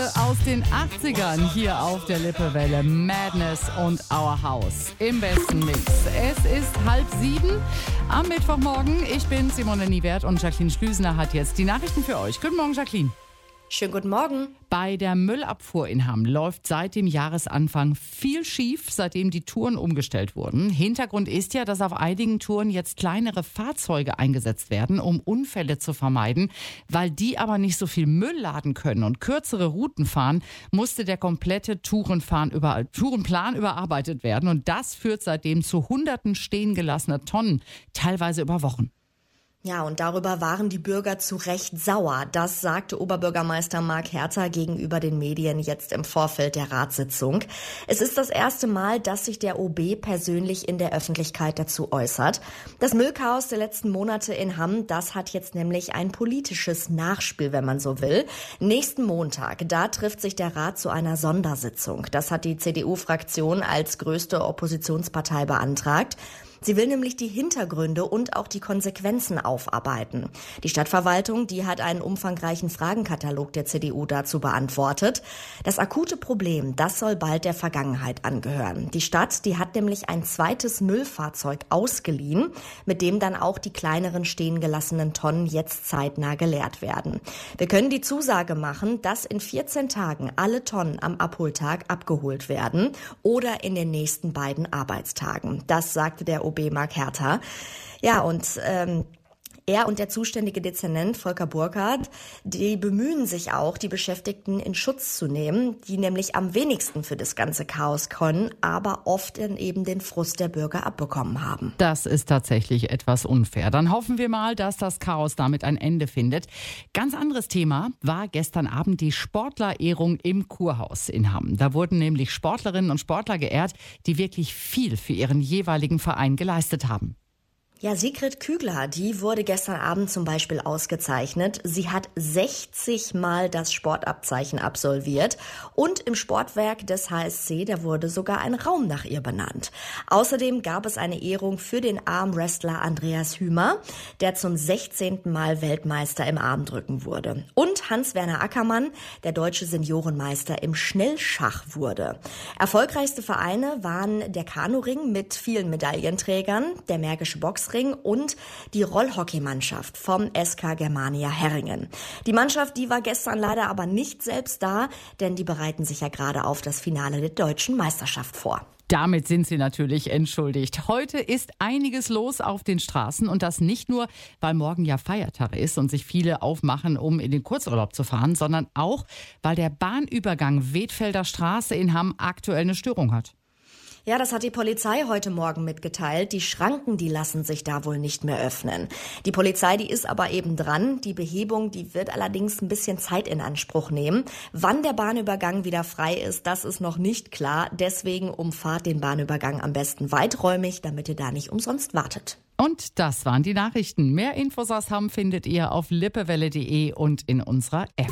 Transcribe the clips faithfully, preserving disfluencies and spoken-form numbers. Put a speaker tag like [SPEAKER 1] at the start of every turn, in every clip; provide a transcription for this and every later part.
[SPEAKER 1] Hits aus den achtzigern hier auf der Lippewelle. Madness und Our House im besten Mix. Es ist halb sieben am Mittwochmorgen. Ich bin Simone Niewert und Jacqueline Schlüsener hat jetzt die Nachrichten für euch. Guten Morgen, Jacqueline.
[SPEAKER 2] Schönen guten Morgen.
[SPEAKER 1] Bei der Müllabfuhr in Hamm läuft seit dem Jahresanfang viel schief, seitdem die Touren umgestellt wurden. Hintergrund ist ja, dass auf einigen Touren jetzt kleinere Fahrzeuge eingesetzt werden, um Unfälle zu vermeiden. Weil die aber nicht so viel Müll laden können und kürzere Routen fahren, musste der komplette Tourenfahren über, Tourenplan überarbeitet werden. Und das führt seitdem zu Hunderten stehen gelassener Tonnen, teilweise über Wochen.
[SPEAKER 2] Ja, und darüber waren die Bürger zu Recht sauer. Das sagte Oberbürgermeister Marc Hertha gegenüber den Medien jetzt im Vorfeld der Ratssitzung. Es ist das erste Mal, dass sich der O B persönlich in der Öffentlichkeit dazu äußert. Das Müllchaos der letzten Monate in Hamm, das hat jetzt nämlich ein politisches Nachspiel, wenn man so will. Nächsten Montag, da trifft sich der Rat zu einer Sondersitzung. Das hat die C D U-Fraktion als größte Oppositionspartei beantragt. Sie will nämlich die Hintergründe und auch die Konsequenzen aufarbeiten. Die Stadtverwaltung, die hat einen umfangreichen Fragenkatalog der C D U dazu beantwortet. Das akute Problem, das soll bald der Vergangenheit angehören. Die Stadt, die hat nämlich ein zweites Müllfahrzeug ausgeliehen, mit dem dann auch die kleineren stehen gelassenen Tonnen jetzt zeitnah geleert werden. Wir können die Zusage machen, dass in vierzehn Tagen alle Tonnen am Abholtag abgeholt werden oder in den nächsten beiden Arbeitstagen. Das sagte der O B Marc Hertha. Ja, und ähm, er und der zuständige Dezernent Volker Burkhardt, die bemühen sich auch, die Beschäftigten in Schutz zu nehmen, die nämlich am wenigsten für das ganze Chaos können, aber oft dann eben den Frust der Bürger abbekommen haben.
[SPEAKER 1] Das ist tatsächlich etwas unfair. Dann hoffen wir mal, dass das Chaos damit ein Ende findet. Ganz anderes Thema war gestern Abend die Sportlerehrung im Kurhaus in Hamm. Da wurden nämlich Sportlerinnen und Sportler geehrt, die wirklich viel für ihren jeweiligen Verein geleistet haben.
[SPEAKER 2] Ja, Sigrid Kügler, die wurde gestern Abend zum Beispiel ausgezeichnet. Sie hat sechzig Mal das Sportabzeichen absolviert und im Sportwerk des H S C, da wurde sogar ein Raum nach ihr benannt. Außerdem gab es eine Ehrung für den Armwrestler Andreas Hümer, der zum sechzehnten Mal Weltmeister im Armdrücken wurde. Und Hans-Werner Ackermann, der deutsche Seniorenmeister im Schnellschach wurde. Erfolgreichste Vereine waren der Kanuring mit vielen Medaillenträgern, der Märkische Boxring und die Rollhockeymannschaft vom S K Germania Herringen. Die Mannschaft, die war gestern leider aber nicht selbst da, denn die bereiten sich ja gerade auf das Finale der deutschen Meisterschaft vor.
[SPEAKER 1] Damit sind sie natürlich entschuldigt. Heute ist einiges los auf den Straßen und das nicht nur, weil morgen ja Feiertag ist und sich viele aufmachen, um in den Kurzurlaub zu fahren, sondern auch, weil der Bahnübergang Wedfelder Straße in Hamm aktuell eine Störung hat.
[SPEAKER 2] Ja, das hat die Polizei heute Morgen mitgeteilt. Die Schranken, die lassen sich da wohl nicht mehr öffnen. Die Polizei, die ist aber eben dran. Die Behebung, die wird allerdings ein bisschen Zeit in Anspruch nehmen. Wann der Bahnübergang wieder frei ist, das ist noch nicht klar. Deswegen umfahrt den Bahnübergang am besten weiträumig, damit ihr da nicht umsonst wartet.
[SPEAKER 1] Und das waren die Nachrichten. Mehr Infos aus Hamm findet ihr auf lippewelle punkt de und in unserer App.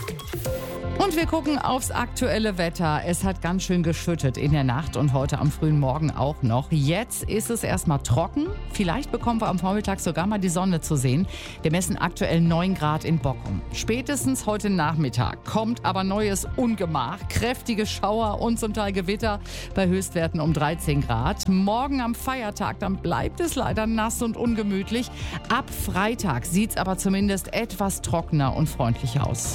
[SPEAKER 1] Und wir gucken aufs aktuelle Wetter. Es hat ganz schön geschüttet in der Nacht und heute am frühen Morgen auch noch. Jetzt ist es erstmal trocken. Vielleicht bekommen wir am Vormittag sogar mal die Sonne zu sehen. Wir messen aktuell neun Grad in Bockum. Spätestens heute Nachmittag kommt aber neues Ungemach. Kräftige Schauer und zum Teil Gewitter bei Höchstwerten um dreizehn Grad. Morgen am Feiertag, dann bleibt es leider nass und ungemütlich. Ab Freitag sieht es aber zumindest etwas trockener und freundlicher aus.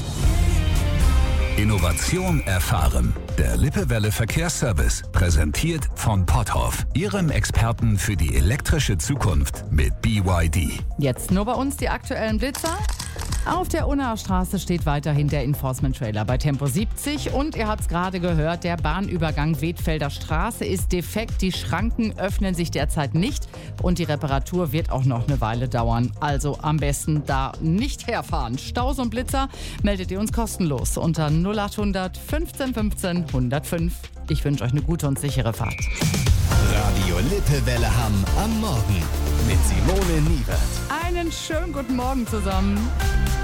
[SPEAKER 3] Innovation erfahren. Der Lippewelle Verkehrsservice, präsentiert von Potthoff, Ihrem Experten für die elektrische Zukunft mit B Y D.
[SPEAKER 1] Jetzt nur bei uns die aktuellen Blitzer. Auf der Unnaer Straße steht weiterhin der Enforcement-Trailer bei Tempo siebzig und ihr habt es gerade gehört, der Bahnübergang Wedfelder Straße ist defekt. Die Schranken öffnen sich derzeit nicht und die Reparatur wird auch noch eine Weile dauern. Also am besten da nicht herfahren. Staus und Blitzer meldet ihr uns kostenlos unter null acht hundert fünfzehn fünfzehn hundertfünf. Ich wünsche euch eine gute und sichere Fahrt.
[SPEAKER 4] Radio Lippewelle Hamm am Morgen mit Simone Niewert.
[SPEAKER 1] Einen schönen guten Morgen zusammen.